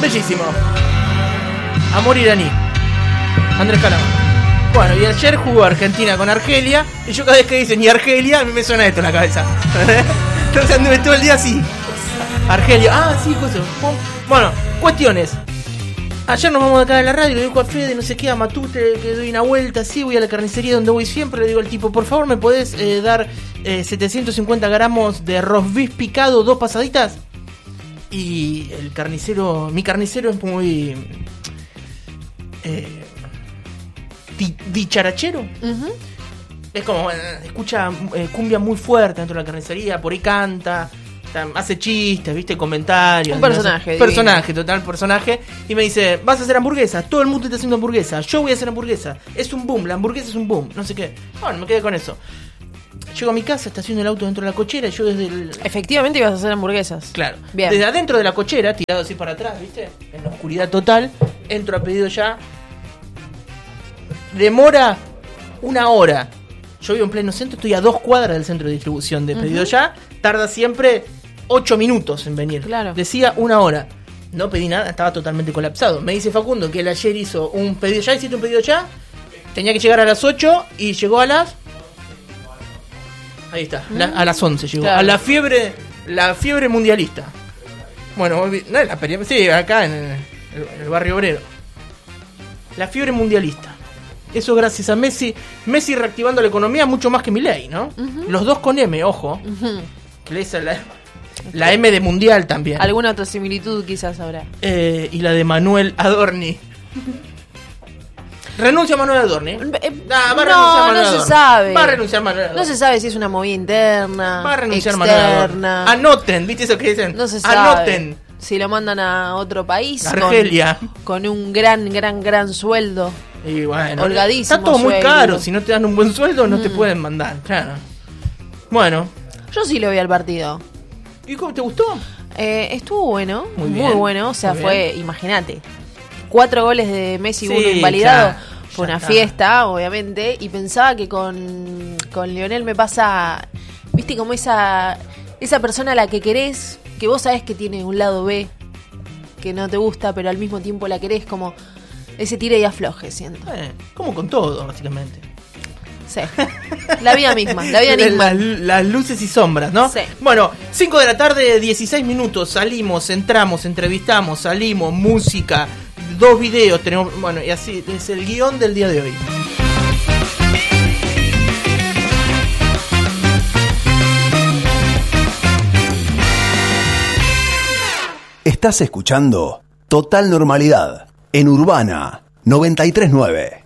Bellísimo. Amor iraní. Andrés Calamaro. Bueno, y ayer jugó Argentina con Argelia. Y yo cada vez que dicen y Argelia, a mí me suena esto en la cabeza. Entonces anduve todo el día así. Argelia, sí, cosa. Bueno, cuestiones. Ayer nos vamos de acá de la radio, le digo a Fede, no sé qué, a Matute, que doy una vuelta así, voy a la carnicería donde voy siempre, le digo al tipo, por favor, ¿me podés dar 750 gramos de roast beef picado, 2 pasaditas? Y el carnicero, mi carnicero es muy dicharachero. Uh-huh. Es como, escucha cumbia muy fuerte dentro de la carnicería, por ahí canta, hace chistes, viste, comentarios. Un personaje. Total personaje. Y me dice, vas a hacer hamburguesas, todo el mundo está haciendo hamburguesas, yo voy a hacer hamburguesa. Es un boom, la hamburguesa es un boom, no sé qué. Bueno, me quedé con eso. Llego a mi casa, estaciono el auto dentro de la cochera y yo desde el... Efectivamente ibas a hacer hamburguesas. Claro. Bien. Desde adentro de la cochera, tirado así para atrás, viste, en la oscuridad total, entro a pedido ya. Demora 1 hora. Yo vivo en pleno centro, estoy a 2 cuadras del centro de distribución de pedido ya. Tarda siempre 8 minutos en venir. Claro. Decía 1 hora. No pedí nada, estaba totalmente colapsado. Me dice Facundo que él ayer hizo un pedido ya. ¿Hiciste un pedido ya? Tenía que llegar a las 8 y llegó a las... Ahí está, a las 11 llegó. Claro. A la fiebre mundialista. Bueno, no es la sí, acá en el barrio obrero. La fiebre mundialista. Eso gracias a Messi. Messi reactivando la economía mucho más que Milei, ¿no? Uh-huh. Los dos con M, ojo. Uh-huh. La M de mundial también. Alguna otra similitud quizás habrá. Y la de Manuel Adorni. Renuncia Manuel Adorni. No se sabe. Va a renunciar Manuel Adorni. No se sabe si es una movida interna. Va a renunciar externa. Manuel Adorni. Anoten, ¿viste eso que dicen? No se sabe. Anoten. Si lo mandan a otro país. Argelia. Con un gran sueldo. Y bueno, holgadísimo. Está todo muy sueldo. caro. Si no te dan un buen sueldo, no te pueden mandar. Claro. Bueno. Yo sí lo vi al partido. ¿Y cómo te gustó? Estuvo bueno. Muy bueno. O sea, fue, imagínate. 4 goles de Messi, 1 invalidado. Fue una fiesta, obviamente. Y pensaba que con Lionel me pasa, viste, como esa persona a la que querés, que vos sabés que tiene un lado B, que no te gusta, pero al mismo tiempo la querés, como ese tire y afloje, siento. Como con todo, básicamente. Sí. La vida misma, la vida misma. Las luces y sombras, ¿no? Sí. Bueno, 5 de la tarde, 16 minutos. Salimos, entramos, entrevistamos, salimos, música, 2 videos tenemos. Bueno, y así es el guión del día de hoy. Estás escuchando Total Normalidad en Urbana 93.9.